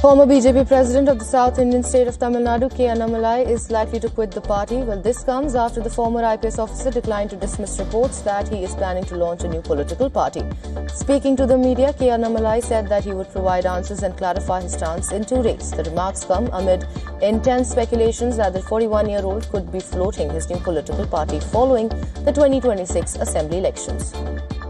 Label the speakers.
Speaker 1: Former BJP president of the South Indian state of Tamil Nadu, K. Annamalai, is likely to quit the party. Well, this comes after the former IPS officer declined to dismiss reports that he is planning to launch a new political party. Speaking to the media, K. Annamalai said that he would provide answers and clarify his stance in 2 days. The remarks come amid intense speculations that the 41-year-old could be floating his new political party following the 2026 assembly elections.